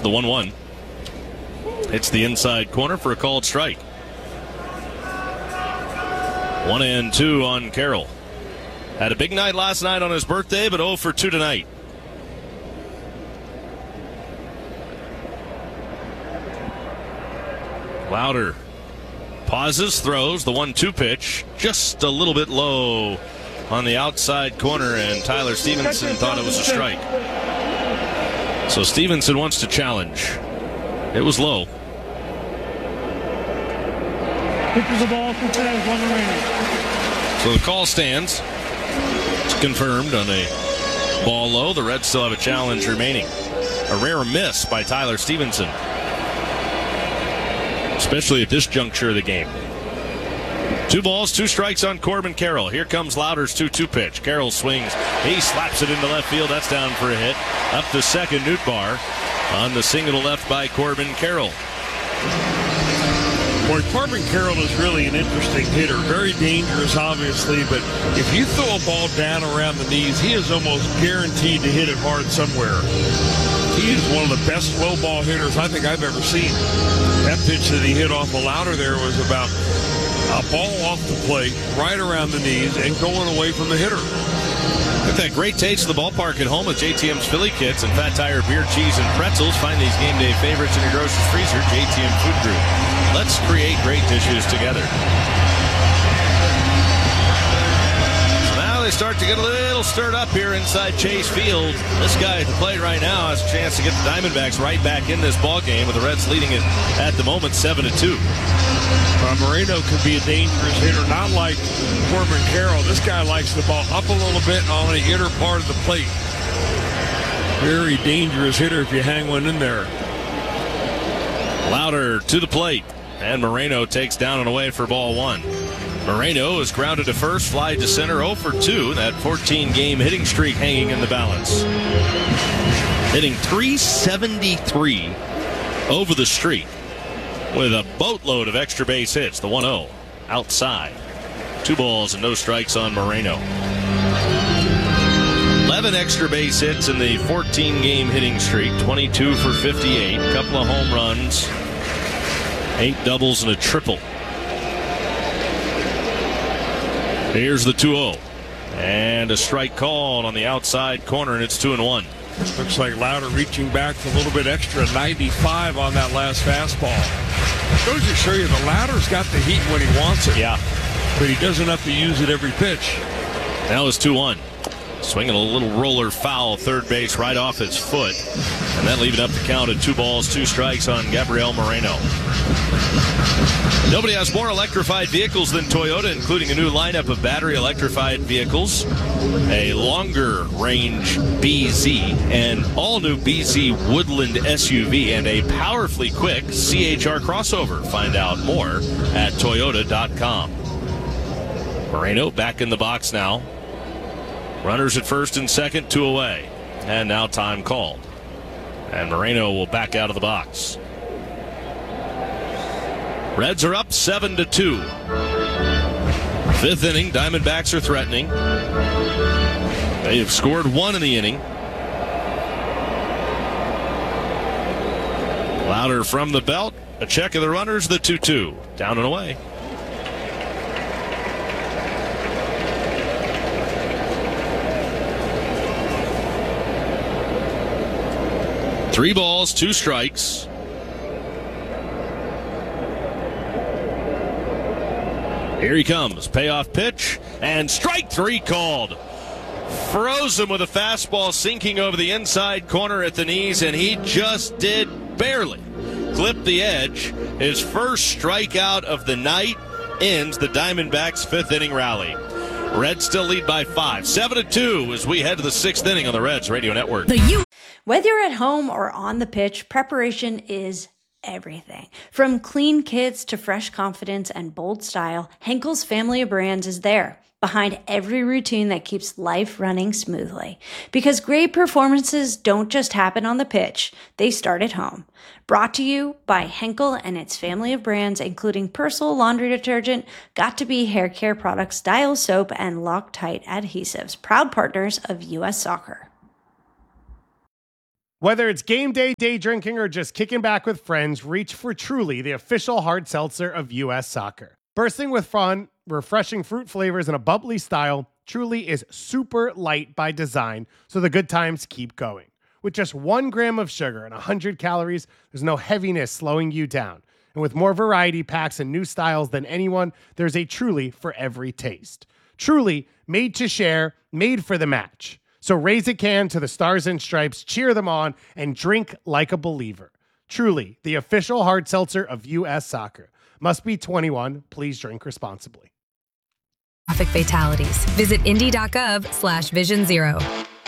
The 1-1. Hits the inside corner for a called strike. 1-2 on Carroll. Had a big night last night on his birthday, but 0 for 2 tonight. Louder pauses, throws the 1-2 pitch, just a little bit low on the outside corner, and Tyler Stevenson thought it was a strike. So Stevenson wants to challenge. It was low. Pitches the ball, 2 players, 1 remaining. So the call stands. It's confirmed on a ball low. The Reds still have a challenge remaining. A rare miss by Tyler Stevenson, especially at this juncture of the game. 2 balls, 2 strikes on Corbin Carroll. Here comes Louder's 2-2 pitch. Carroll swings. He slaps it into left field. That's down for a hit. Up to second, Nootbaar on the single to left by Corbin Carroll. Boy, Corbin Carroll is really an interesting hitter. Very dangerous, obviously, but if you throw a ball down around the knees, he is almost guaranteed to hit it hard somewhere. He is one of the best low ball hitters I think I've ever seen. That pitch that he hit off a Louder there was about a ball off the plate, right around the knees, and going away from the hitter. Got that great taste of the ballpark at home with JTM's Philly Kits and Fat Tire beer, cheese, and pretzels. Find these game day favorites in your grocer's freezer. JTM Food Group. Let's create great dishes together. So now they start to get a little stirred up here inside Chase Field. This guy at the plate right now has a chance to get the Diamondbacks right back in this ball game, with the Reds leading it at the moment 7-2. Moreno could be a dangerous hitter, not like Corbin Carroll. This guy likes the ball up a little bit on the inner part of the plate. Very dangerous hitter if you hang one in there. Louder to the plate, and Moreno takes down and away for ball 1. Moreno is grounded to first, fly to center, 0 for 2. That 14-game hitting streak hanging in the balance. Hitting .373 over the streak, with a boatload of extra base hits. The 1-0 outside. 2 balls and no strikes on Moreno. 11 extra base hits in the 14-game hitting streak. 22 for 58. A couple of home runs. 8 doubles and a triple. Here's the 2-0. And a strike called on the outside corner, and it's 2-1. Looks like Louder reaching back for a little bit extra. 95 on that last fastball. Goes to show you the Louder's got the heat when he wants it. Yeah. But he doesn't have to use it every pitch. Now it's 2-1. Swinging a little roller foul, third base right off his foot. And that leaving up the count at 2 balls, 2 strikes on Gabriel Moreno. Nobody has more electrified vehicles than Toyota, including a new lineup of battery electrified vehicles, a longer range BZ, an all-new BZ Woodland SUV, and a powerfully quick CHR crossover. Find out more at Toyota.com. Moreno back in the box now. Runners at first and second, 2 away. And now time called. And Moreno will back out of the box. Reds are up 7-2. 5th inning, Diamondbacks are threatening. They have scored 1 in the inning. Louder from the belt. A check of the runners, the 2-2. Down and away. Three balls, 2 strikes. Here he comes. Payoff pitch. And strike 3 called. Froze him with a fastball sinking over the inside corner at the knees, and he just did barely clip the edge. His first strikeout of the night ends the Diamondbacks' 5th inning rally. Reds still lead by 5. 7-2 as we head to the 6th inning on the Reds Radio Network. Whether you're at home or on the pitch, preparation is everything. From clean kits to fresh confidence and bold style, Henkel's family of brands is there, behind every routine that keeps life running smoothly. Because great performances don't just happen on the pitch, they start at home. Brought to you by Henkel and its family of brands, including Persil laundry detergent, Got2b hair care products, Dial soap, and Loctite adhesives, proud partners of U.S. Soccer. Whether it's game day, day drinking, or just kicking back with friends, reach for Truly, the official hard seltzer of U.S. Soccer. Bursting with fun, refreshing fruit flavors, and a bubbly style, Truly is super light by design, so the good times keep going. With just 1 gram of sugar and 100 calories, there's no heaviness slowing you down. And with more variety packs and new styles than anyone, there's a Truly for every taste. Truly, made to share, made for the match. So raise a can to the Stars and Stripes, cheer them on, and drink like a believer. Truly, the official hard seltzer of U.S. Soccer. Must be 21. Please drink responsibly. Traffic fatalities. Visit indy.gov/Vision Zero.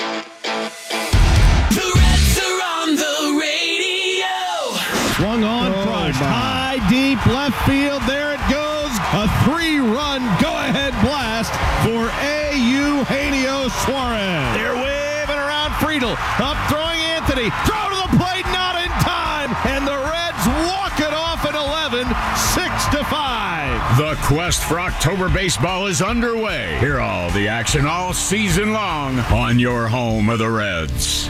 The Reds are on the radio. Swung on, crushed. High, deep, left field. There it goes. A 3-run go-ahead blast for Eugenio Suarez. They're waving around Friedel. Up throwing Anthony. Throw to the plate, not in time. And the Reds walk it off at 11, 6-5. The quest for October baseball is underway. Hear all the action all season long on your home of the Reds.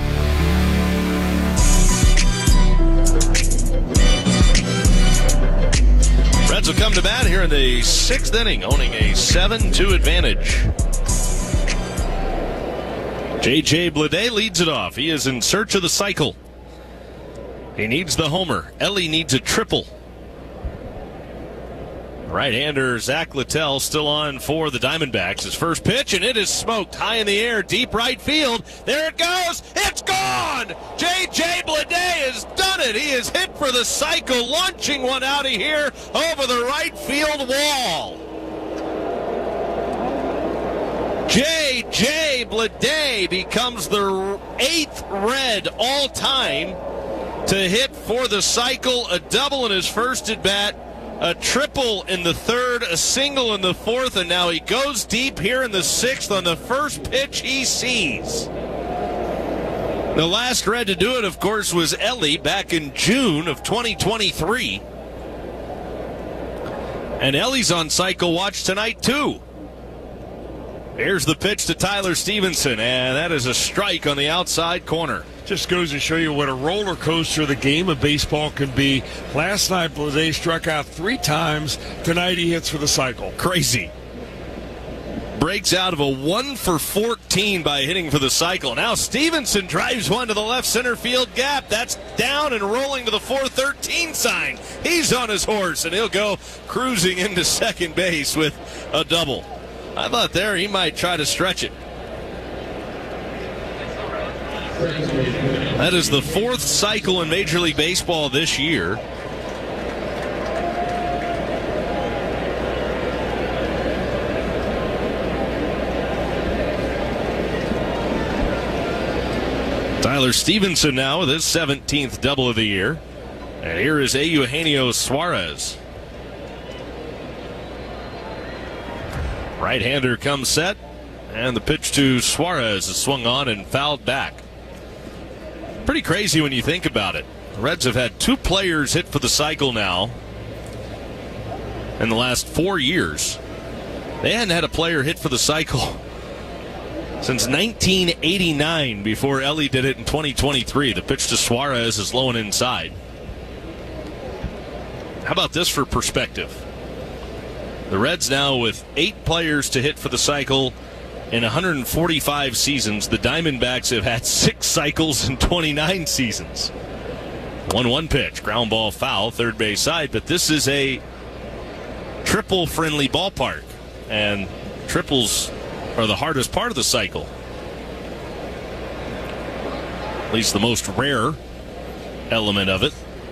Reds will come to bat here in the 6th inning, owning a 7-2 advantage. J.J. Bleday leads it off. He is in search of the cycle. He needs the homer. Ellie needs a triple. Right-hander Zach Littell still on for the Diamondbacks. His first pitch, and it is smoked high in the air, deep right field. There it goes. It's gone. J.J. Bleday has done it. He is hit for the cycle, launching one out of here over the right field wall. J.J. Bleday becomes the 8th Red all-time to hit for the cycle, a double in his first at-bat, a triple in the 3rd, a single in the 4th, and now he goes deep here in the 6th on the first pitch he sees. The last Red to do it, of course, was Ellie back in June of 2023. And Ellie's on cycle watch tonight, too. Here's the pitch to Tyler Stevenson, and that is a strike on the outside corner. Just goes to show you what a roller coaster the game of baseball can be. Last night, Bleday struck out 3 times. Tonight, he hits for the cycle. Crazy. Breaks out of a 1 for 14 by hitting for the cycle. Now Stevenson drives one to the left center field gap. That's down and rolling to the 413 sign. He's on his horse, and he'll go cruising into second base with a double. I thought there he might try to stretch it. That is the 4th cycle in Major League Baseball this year. Tyler Stevenson now with his 17th double of the year. And here is Eugenio Suarez. Right-hander comes set, and the pitch to Suarez is swung on and fouled back. Pretty crazy when you think about it. The Reds have had 2 players hit for the cycle now in the last 4 years. They hadn't had a player hit for the cycle since 1989 before Ellie did it in 2023. The pitch to Suarez is low and inside. How about this for perspective? The Reds now with 8 players to hit for the cycle in 145 seasons. The Diamondbacks have had 6 cycles in 29 seasons. 1-1 pitch, ground ball foul, third base side, but this is a triple-friendly ballpark, and triples are the hardest part of the cycle. At least the most rare element of it.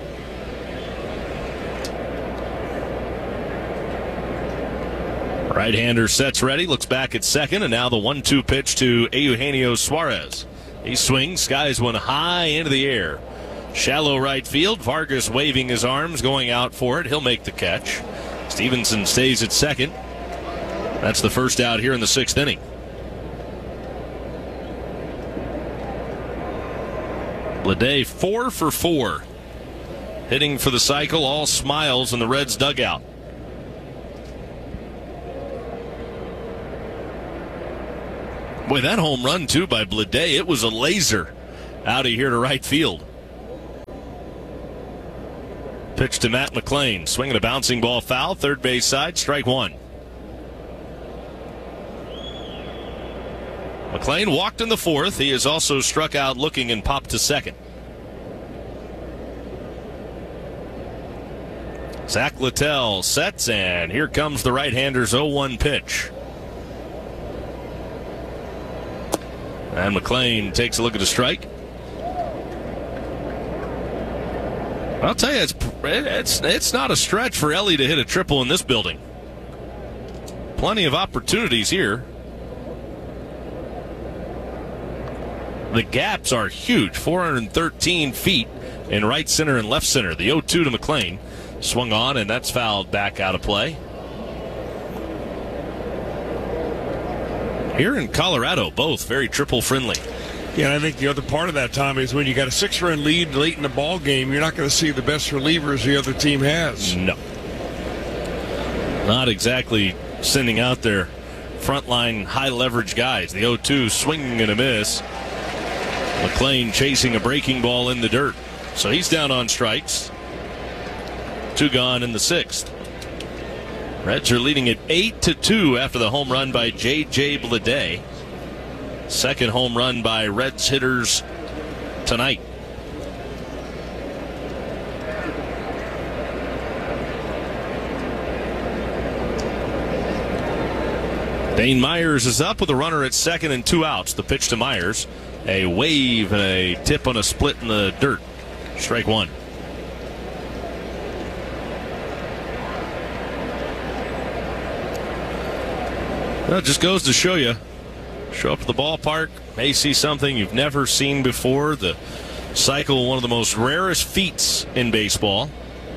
Right-hander sets ready, looks back at second, and now the 1-2 pitch to Eugenio Suarez. He swings, skies one high into the air. Shallow right field, Vargas waving his arms, going out for it. He'll make the catch. Stevenson stays at second. That's the first out here in the 6th inning. Bleday 4 for 4. Hitting for the cycle, all smiles in the Reds dugout. Boy, that home run, too, by Bleday, it was a laser. out of here to right field. Pitch to Matt McLean. Swinging a bouncing ball foul. Third base side. Strike one. McLean walked in the fourth. He is also struck out looking and popped to second. Zach Littell sets, and here comes the right-hander's 0-1 pitch. And McLean takes a look at a strike. I'll tell you, it's not a stretch for Ellie to hit a triple in this building. Plenty of opportunities here. The gaps are huge, 413 feet in right center and left center. The 0-2 to McLean. Swung on, and that's fouled back out of play. Here in Colorado, both very triple friendly. Yeah, and I think the other part of that, Tom, is when you got a 6-run lead late in the ball game, you're not going to see the best relievers the other team has. No. Not exactly sending out their frontline high leverage guys. The 0-2 swinging and a miss. McLean chasing a breaking ball in the dirt. So he's down on strikes. 2 gone in the 6th. Reds are leading at 8-2 after the home run by J.J. Bleday. Second home run by Reds hitters tonight. Dane Myers is up with a runner at second and 2 outs. The pitch to Myers. A wave and a tip on a split in the dirt. Strike one. Well, it just goes to show you. Show up at the ballpark, may see something you've never seen before. The cycle, one of the most rarest feats in baseball.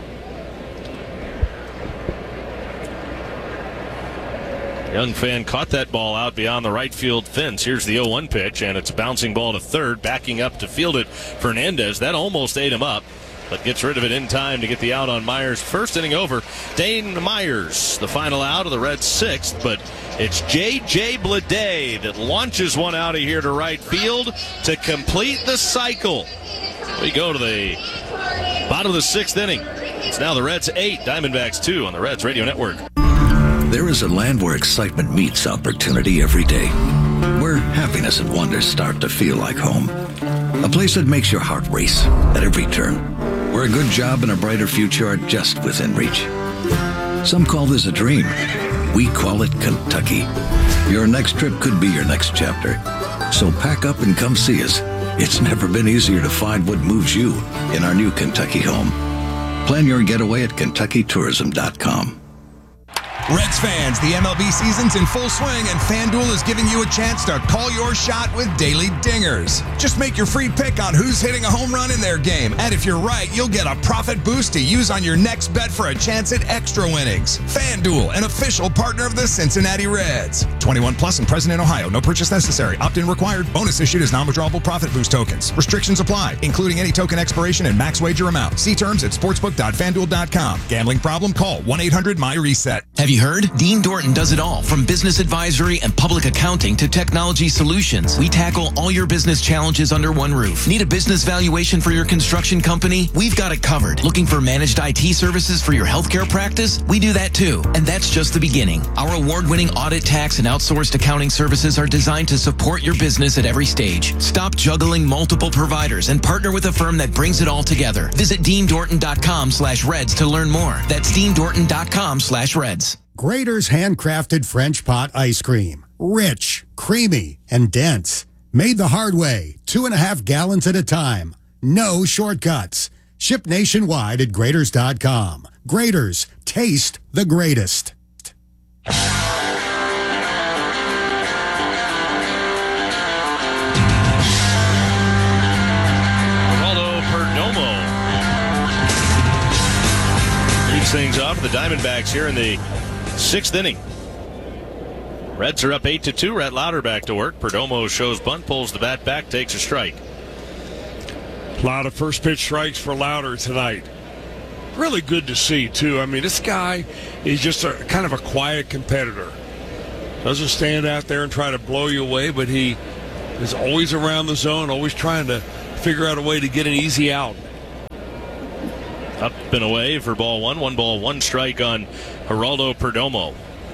Young fan caught that ball out beyond the right field fence. Here's the 0-1 pitch, and it's a bouncing ball to third. Backing up to field it, Fernandez. That almost ate him up, but gets rid of it in time to get the out on Myers. First inning over. Dane Myers, the final out of the Reds' 6th, but it's J.J. Bleday that launches one out of here to right field to complete the cycle. We go to the bottom of the 6th inning. It's now the Reds 8, Diamondbacks 2 on the Reds Radio Network. There is a land where excitement meets opportunity every day, where happiness and wonder start to feel like home. A place that makes your heart race at every turn, where a good job and a brighter future are just within reach. Some call this a dream. We call it Kentucky. Your next trip could be your next chapter. So pack up and come see us. It's never been easier to find what moves you in our new Kentucky home. Plan your getaway at KentuckyTourism.com. Reds fans, the MLB season's in full swing, and FanDuel is giving you a chance to call your shot with daily dingers. Just make your free pick on who's hitting a home run in their game, and if you're right, you'll get a profit boost to use on your next bet for a chance at extra winnings. FanDuel, an official partner of the Cincinnati Reds. 21 plus and present in Ohio. No purchase necessary. Opt-in required. Bonus issued as non-withdrawable profit boost tokens. Restrictions apply, including any token expiration and max wager amount. See terms at sportsbook.fanduel.com. Gambling problem? Call 1-800-MY-RESET. Have you heard? Dean Dorton does it all, from business advisory and public accounting to technology solutions. We tackle all your business challenges under one roof. Need a business valuation for your construction company? We've got it covered. Looking for managed IT services for your healthcare practice? We do that too. And that's just the beginning. Our award-winning audit, tax, and outsourced accounting services are designed to support your business at every stage. Stop juggling multiple providers and partner with a firm that brings it all together. Visit DeanDorton.com/Reds to learn more. That's DeanDorton.com/Reds. Graeter's handcrafted French pot ice cream. Rich, creamy, and dense. Made the hard way, 2.5 gallons at a time. No shortcuts. Shipped nationwide at Graeters.com. Graeter's, taste the greatest. Geraldo Perdomo leads things off. The Diamondbacks here in the 6th inning. Reds are up 8-2. Rhett Lauder back to work. Perdomo shows bunt, pulls the bat back, takes a strike. A lot of first pitch strikes for Lauder tonight. Really good to see, too. I mean, this guy is just a kind of a quiet competitor. Doesn't stand out there and try to blow you away, but he is always around the zone, always trying to figure out a way to get an easy out. Up and away for ball one. 1 ball, 1 strike on Geraldo Perdomo.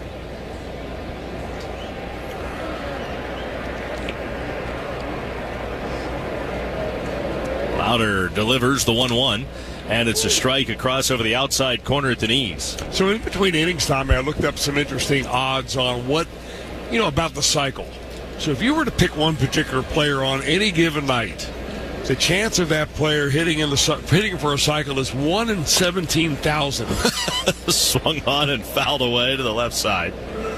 Lauder delivers the 1-1, and it's a strike across over the outside corner at the knees. So in between innings time, I looked up some interesting odds on what, about the cycle. So if you were to pick one particular player on any given night, the chance of that player hitting for a cycle is 1 in 17,000. Swung on and fouled away to the left side.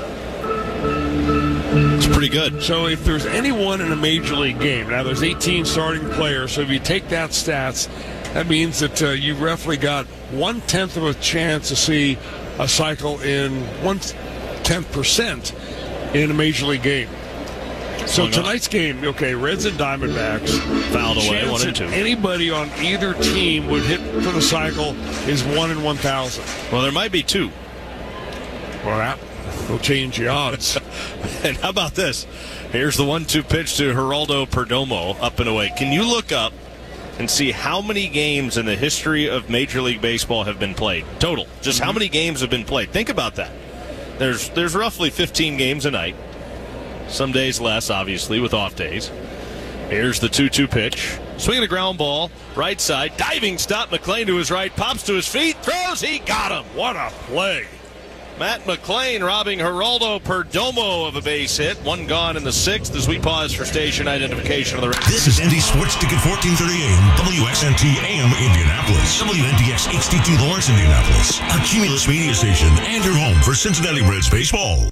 It's pretty good. So if there's anyone in a major league game, now there's 18 starting players, so if you take that stats, that means that you roughly got 1/10 of a chance to see a cycle in 1/10% in a major league game. So tonight's game, Reds and Diamondbacks. Fouled away, 1 and 2. Anybody on either team would hit for the cycle is 1 in 1,000. Well, there might be 2. Well, that will change the odds. And how about this? Here's the 1-2 pitch to Geraldo Perdomo, up and away. Can you look up and see how many games in the history of Major League Baseball have been played? Total. Just how many games have been played? Think about that. There's roughly 15 games a night. Some days less, obviously, with off days. Here's the 2-2 pitch. Swinging a ground ball, right side. Diving stop, McLean to his right. Pops to his feet. Throws. He got him. What a play. Matt McLean robbing Geraldo Perdomo of a base hit. 1 gone in the 6th as we pause for station identification of the Reds. This is ND Sports Ticket 1430 AM, WXNT AM Indianapolis, WNDX HD2 Lawrence, Indianapolis, a Cumulus media station, and your home for Cincinnati Reds baseball.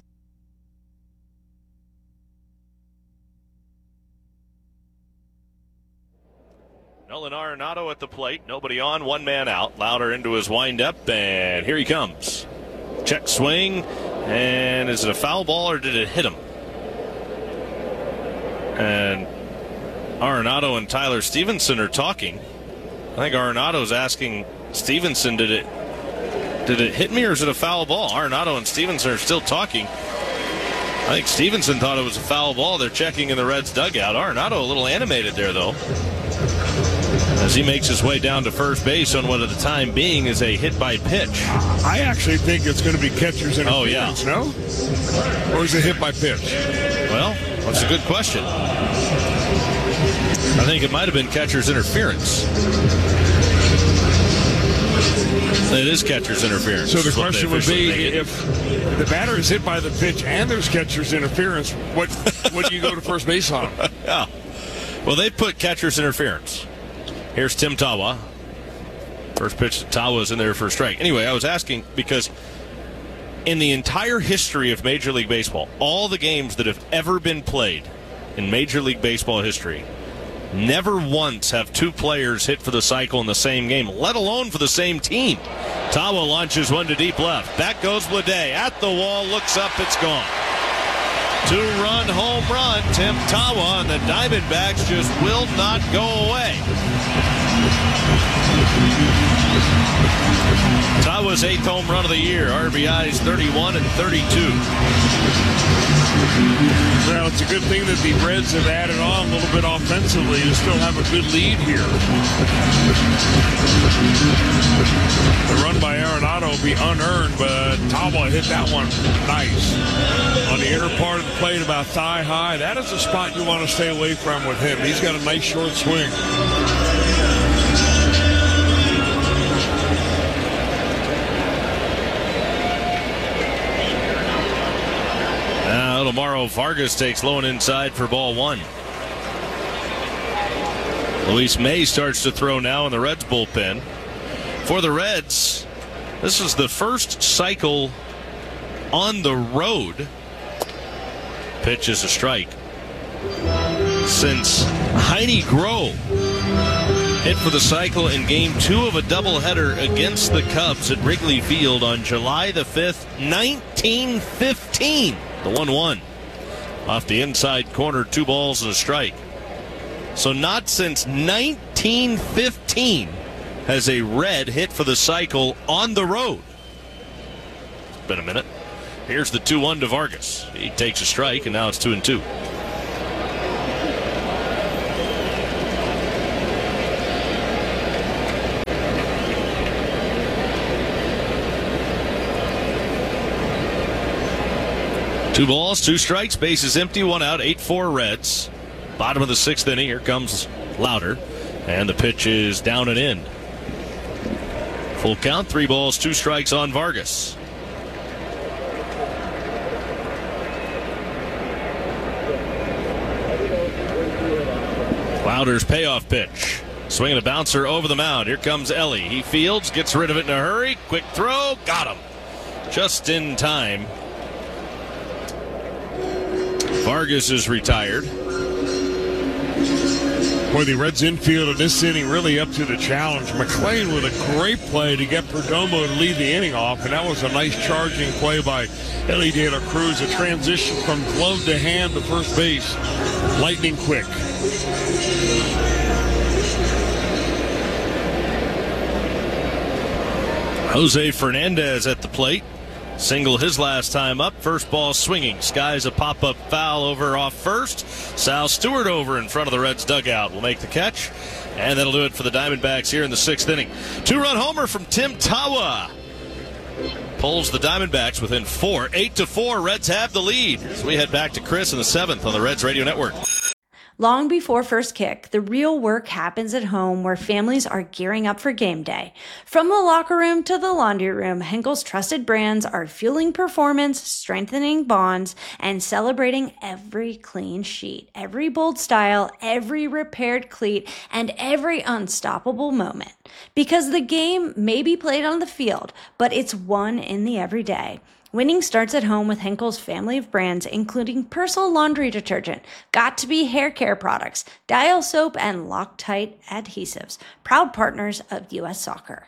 Nolan Arenado at the plate. Nobody on, 1 man out. Lauder into his windup, and here he comes. Check swing, and is it a foul ball or did it hit him? And Arenado and Tyler Stevenson are talking. I think Arenado's asking Stevenson, did it hit me or is it a foul ball? Arenado and Stevenson are still talking. I think Stevenson thought it was a foul ball. They're checking in the Reds dugout. Arenado a little animated there, though, as he makes his way down to first base on what at the time being is a hit by pitch. I actually think it's going to be catcher's interference, no? Or is it hit by pitch? Well, that's a good question. I think it might have been catcher's interference. It is catcher's interference. So the question would be, if the batter is hit by the pitch and there's catcher's interference, what do you go to first base on? Yeah. Well, they put catcher's interference. Here's Tim Tawa. First pitch to Tawa's in there for a strike. Anyway, I was asking because in the entire history of Major League Baseball, all the games that have ever been played in Major League Baseball history, never once have 2 players hit for the cycle in the same game, let alone for the same team. Tawa launches one to deep left. Back goes Bleday. At the wall, looks up, it's gone. 2-run home run. Tim Tawa, and the Diamondbacks just will not go away. Tawa's 8th home run of the year. RBIs 31 and 32. Well, it's a good thing that the Reds have added on a little bit offensively to still have a good lead here. The run by Arenado will be unearned, but Tawa hit that one nice. On the inner part of the plate, about thigh high. That is a spot you want to stay away from with him. He's got a nice short swing. Now Lomaro Vargas takes low and inside for ball 1. Luis May starts to throw now in the Reds bullpen. For the Reds, this is the first cycle on the road. Pitch is a strike. Since Heidi Groh hit for the cycle in Game 2 of a doubleheader against the Cubs at Wrigley Field on July the 5th, 1915. The 1-1 off the inside corner, 2 balls and a strike. So not since 1915 has a Red hit for the cycle on the road. It's been a minute. Here's the 2-1 to Vargas. He takes a strike, and now it's 2-2. 2 balls, 2 strikes, bases empty, 1 out, 8-4 Reds. Bottom of the 6th inning. Here comes Louder, and the pitch is down and in. Full count, 3 balls, 2 strikes on Vargas. Louder's payoff pitch. Swinging a bouncer over the mound. Here comes Ellie. He fields, gets rid of it in a hurry. Quick throw, got him. Just in time. Vargas is retired. Boy, the Reds infield in this inning really up to the challenge. McLean with a great play to get Perdomo to lead the inning off, and that was a nice charging play by Ellie De La Cruz. A transition from glove to hand to first base. Lightning quick. Jose Fernandez at the plate. Single his last time up. First ball swinging. Skies a pop-up foul over off first. Sal Stewart over in front of the Reds dugout will make the catch. And that'll do it for the Diamondbacks here in the 6th inning. 2-run homer from Tim Tawa. Pulls the Diamondbacks within 4. 8-4. Reds have the lead. As we head back to Chris in the 7th on the Reds Radio Network. Long before first kick, the real work happens at home where families are gearing up for game day. From the locker room to the laundry room, Henkel's trusted brands are fueling performance, strengthening bonds, and celebrating every clean sheet, every bold style, every repaired cleat, and every unstoppable moment. Because the game may be played on the field, but it's won in the everyday. Winning starts at home with Henkel's family of brands, including Persil laundry detergent, Got2b hair care products, Dial soap, and Loctite adhesives, proud partners of U.S. Soccer.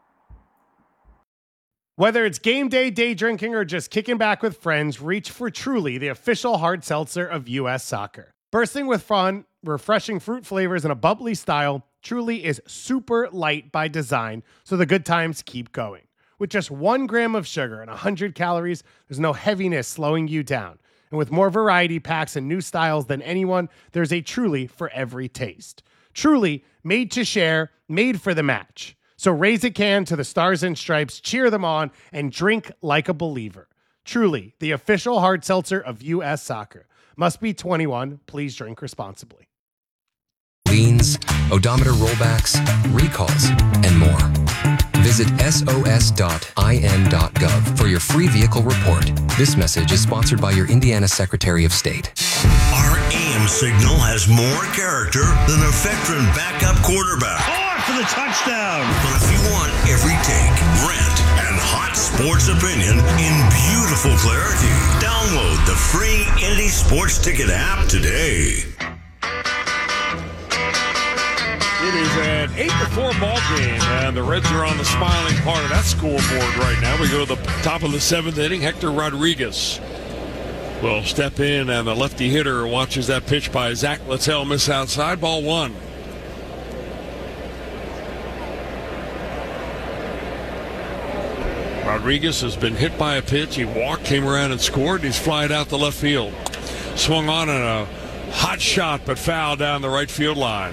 Whether it's game day, day drinking, or just kicking back with friends, reach for Truly, the official hard seltzer of U.S. Soccer. Bursting with fun, refreshing fruit flavors, and a bubbly style, Truly is super light by design, so the good times keep going. With just 1 gram of sugar and 100 calories, there's no heaviness slowing you down. And with more variety packs and new styles than anyone, there's a Truly for every taste. Truly, made to share, made for the match. So raise a can to the Stars and Stripes, cheer them on, and drink like a believer. Truly, the official hard seltzer of U.S. Soccer. Must be 21. Please drink responsibly. Liens, odometer rollbacks, recalls, and more. Visit sos.in.gov for your free vehicle report. This message is sponsored by your Indiana Secretary of State. Our AM signal has more character than a veteran backup quarterback. For the touchdown. But if you want every take, rant, and hot sports opinion in beautiful clarity, download the free Indy Sports Ticket app today. It is an 8-4 ball game, and the Reds are on the smiling part of that scoreboard right now. We go to the top of the 7th inning. Hector Rodriguez will step in, and the lefty hitter watches that pitch by Zach Littell miss outside. Ball 1. Rodriguez has been hit by a pitch. He walked, came around and scored. He's flied out the left field. Swung on in a hot shot, but fouled down the right field line.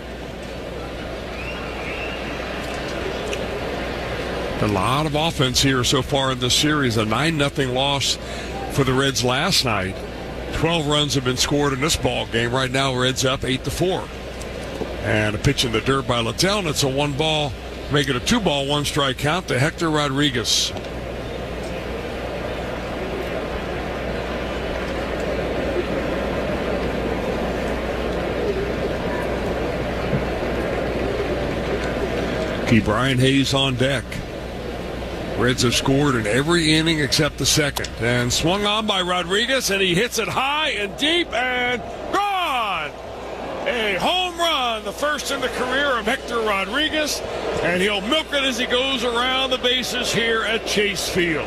A lot of offense here so far in this series. A 9-0 loss for the Reds last night. 12 runs have been scored in this ball game. Right now, Reds up 8-4. And a pitch in the dirt by Littell, and it's a 1-ball, make it a 2-ball, 1-strike count to Hector Rodriguez. Keep Brian Hayes on deck. Reds have scored in every inning except the second. And swung on by Rodriguez, and he hits it high and deep and gone! A home run, the first in the career of Hector Rodriguez, and he'll milk it as he goes around the bases here at Chase Field.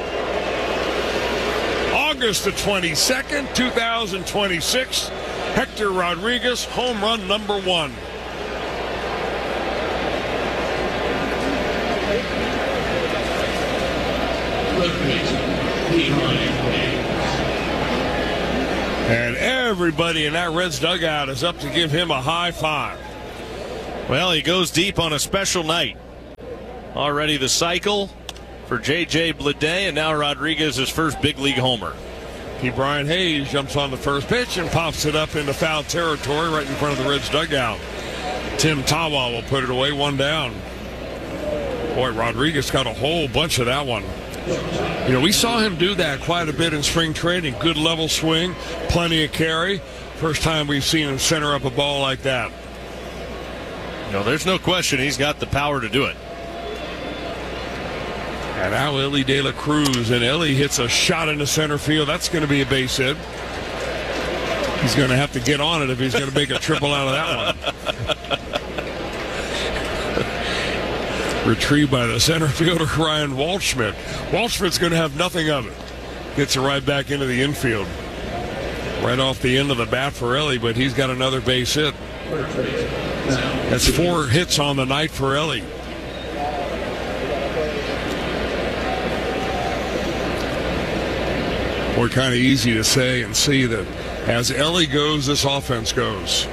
August the 22nd, 2026, Hector Rodriguez, home run number 1. And everybody in that Reds dugout is up to give him a high five. Well, he goes deep on a special night. Already the cycle for J.J. Bleday, and now Rodriguez, his first big league homer. Brian Hayes jumps on the first pitch and pops it up into foul territory right in front of the Reds dugout. Tim Tawa will put it away, 1 down. Boy, Rodriguez got a whole bunch of that one. You know, we saw him do that quite a bit in spring training. Good level swing, plenty of carry. First time we've seen him center up a ball like that. No, there's no question he's got the power to do it. And now Ellie De La Cruz, and Ellie hits a shot into center field. That's going to be a base hit. He's going to have to get on it if he's going to make a triple out of that one. Retrieved by the center fielder, Ryan Waldschmidt. Waldschmidt's going to have nothing of it. Gets it right back into the infield. Right off the end of the bat for Ellie, but he's got another base hit. That's 4 hits on the night for Ellie. Boy, kind of easy to say and see that as Ellie goes, this offense goes.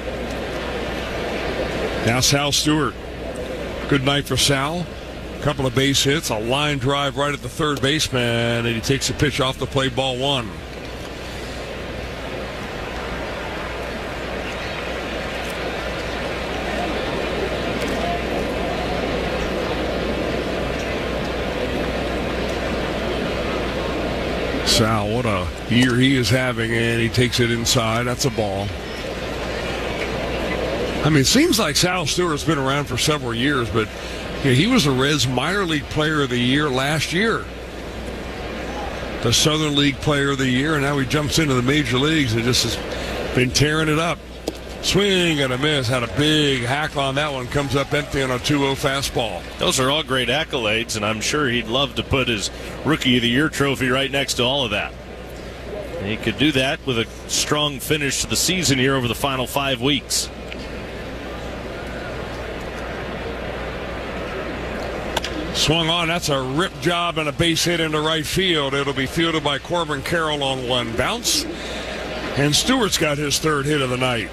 Now Sal Stewart. Good night for Sal. A couple of base hits, a line drive right at the third baseman, and he takes a pitch off the plate, ball 1. Sal, what a year he is having, and he takes it inside. That's a ball. I mean, it seems like Sal Stewart's been around for several years, but he was the Reds minor league player of the year last year. The Southern League player of the year, and now he jumps into the major leagues and just has been tearing it up. Swing and a miss. Had a big hack on that one. Comes up empty on a 2-0 fastball. Those are all great accolades, and I'm sure he'd love to put his Rookie of the Year trophy right next to all of that. And he could do that with a strong finish to the season here over the final 5 weeks. Swung on. That's a rip job and a base hit into right field. It'll be fielded by Corbin Carroll on one bounce. And Stewart's got his 3rd hit of the night.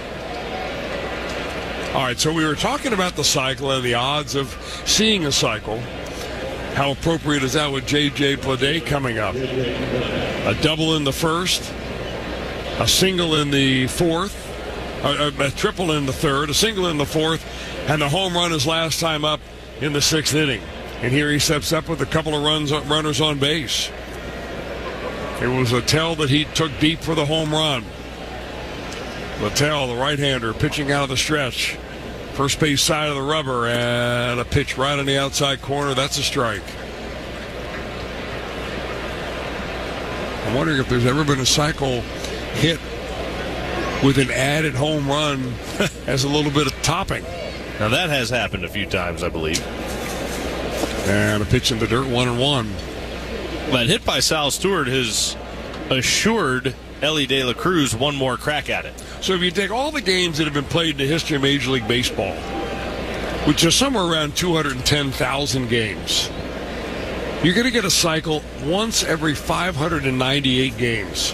All right, so we were talking about the cycle and the odds of seeing a cycle. How appropriate is that with J.J. Bleday coming up? A double in the first, a single in the fourth, a triple in the third, a single in the fourth, and the home run his last time up in the 6th inning. And here he steps up with a couple of runners on base. It was Littell that he took deep for the home run. Littell, the right-hander, pitching out of the stretch. First base side of the rubber, and a pitch right on the outside corner. That's a strike. I'm wondering if there's ever been a cycle hit with an added home run as a little bit of topping. Now that has happened a few times, I believe. And a pitch in the dirt, 1-1. That hit by Sal Stewart has assured Ellie De La Cruz one more crack at it. So if you take all the games that have been played in the history of Major League Baseball, which are somewhere around 210,000 games, you're going to get a cycle once every 598 games.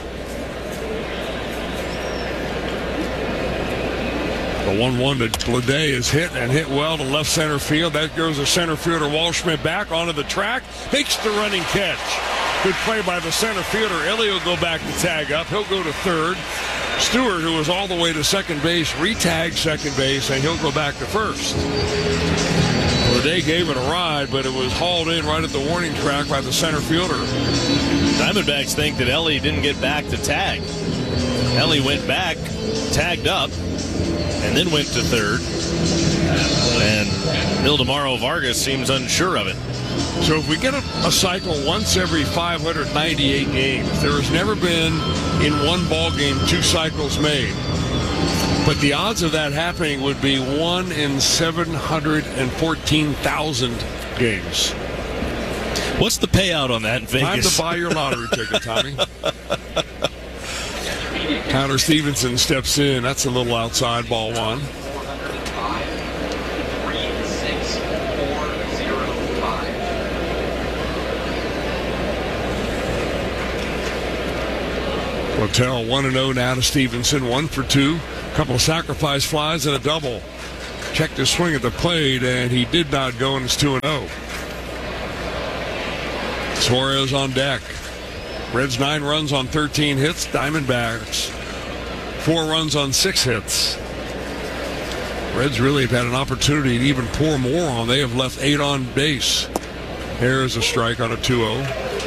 The 1-1 that Bleday is hit and hit well to left center field. That goes to center fielder Waldschmidt back onto the track. Makes the running catch. Good play by the center fielder. Ellie will go back to tag up. He'll go to third. Stewart, who was all the way to second base, retags second base, and he'll go back to first. Bleday gave it a ride, but it was hauled in right at the warning track by the center fielder. Diamondbacks think that Ellie didn't get back to tag. Ellie went back, tagged up, and then went to third. And Ildemaro Vargas seems unsure of it. So if we get a cycle once every 598 games, there has never been in one ball game 2 cycles made. But the odds of that happening would be 1 in 714,000 games. What's the payout on that in Vegas? Time to buy your lottery ticket, Tommy. Tyler Stevenson steps in. That's a little outside, ball 1. Littell 1-0 now to Stevenson. 1 for 2. A couple of sacrifice flies and a double. Checked his swing at the plate, and he did not go, and it's 2-0. Suarez on deck. Reds 9 runs on 13 hits. Diamondbacks 4 runs on 6 hits. Reds really have had an opportunity to even pour more on. They have left 8 on base. Here's a strike on a 2-0.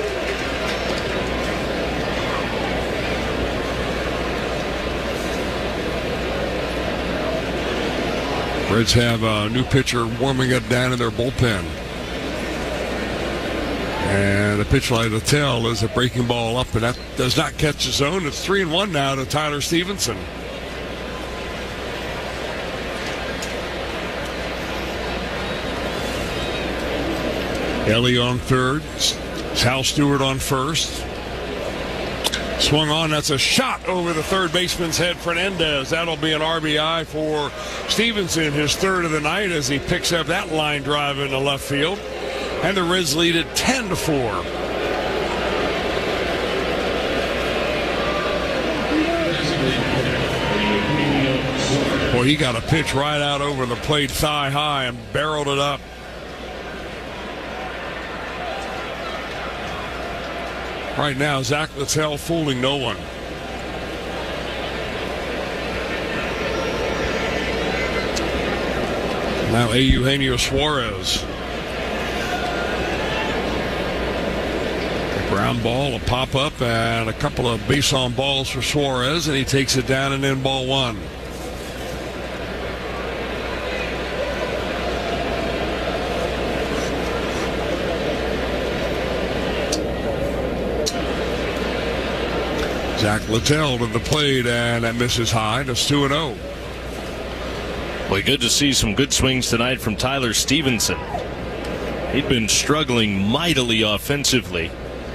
Reds have a new pitcher warming up down in their bullpen. And the pitch line to tell is a breaking ball up, and that does not catch the zone. It's 3-1 now to Tyler Stevenson. Ellie on third. Hal Stewart on first. Swung on. That's a shot over the third baseman's head. Fernandez. That'll be an RBI for Stevenson, his third of the night, as he picks up that line drive into left field. And the Reds lead it 10-4. Boy, he got a pitch right out over the plate thigh high and barreled it up. Right now, Zach Littell fooling no one. Now Eugenio Suarez. A ground ball, a pop-up, and a couple of base-on balls for Suarez, and he takes it down and in ball 1. Zach Littell to the plate, and that misses high. That's 2-0. Boy, good to see some good swings tonight from Tyler Stevenson. He'd been struggling mightily offensively.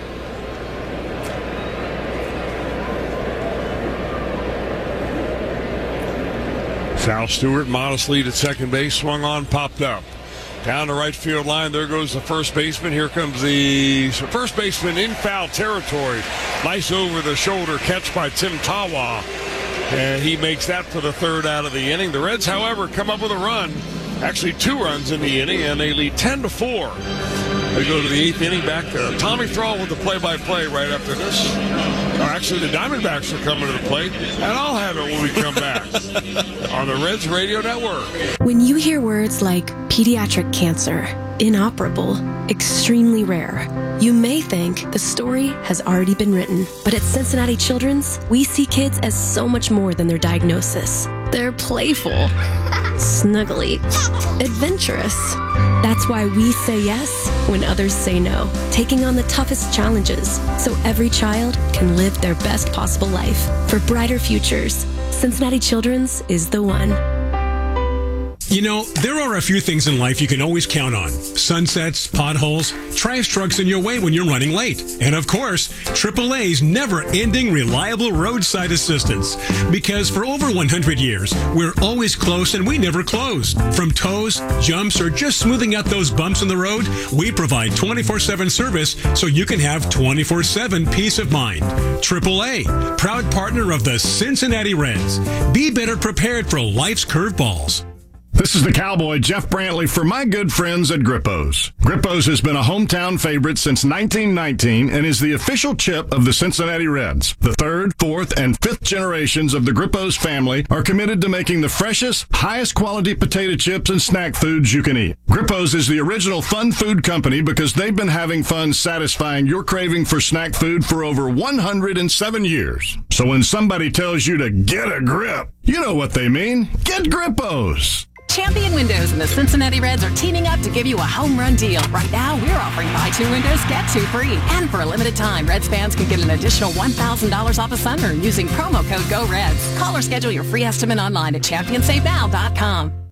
Hal Stewart modestly at second base, swung on, popped up. Down the right field line, there goes the first baseman. Here comes the first baseman in foul territory. Nice over-the-shoulder catch by Tim Tawa. And he makes that for the third out of the inning. The Reds, however, come up with a run. Actually, 2 runs in the inning, and they lead 10-4. They go to the 8th inning. Back to Tommy Thrall with the play-by-play right after this. Actually, the Diamondbacks are coming to the plate, and I'll have it when we come back on the Reds Radio Network. When you hear words like pediatric cancer, inoperable, extremely rare, you may think the story has already been written. But at Cincinnati Children's, we see kids as so much more than their diagnosis. They're playful, snuggly, adventurous. That's why we say yes when others say no, taking on the toughest challenges so every child can live their best possible life. For brighter futures, Cincinnati Children's is the one. You know, there are a few things in life you can always count on. Sunsets, potholes, trash trucks in your way when you're running late. And of course, AAA's never-ending reliable roadside assistance. Because for over 100 years, we're always close and we never close. From tows, jumps, or just smoothing out those bumps in the road, we provide 24/7 service so you can have 24/7 peace of mind. AAA, proud partner of the Cincinnati Reds. Be better prepared for life's curveballs. This is the Cowboy, Jeff Brantley, for my good friends at Grippo's. Grippo's has been a hometown favorite since 1919 and is the official chip of the Cincinnati Reds. The 3rd, 4th, and 5th generations of the Grippo's family are committed to making the freshest, highest quality potato chips and snack foods you can eat. Grippo's is the original fun food company because they've been having fun satisfying your craving for snack food for over 107 years. So when somebody tells you to get a grip, you know what they mean. Get Grippo's. Champion Windows and the Cincinnati Reds are teaming up to give you a home run deal. Right now, we're offering buy 2 windows, get 2 free. And for a limited time, Reds fans can get an additional $1,000 off a sunroom using promo code GOREDS. Call or schedule your free estimate online at championsavenow.com.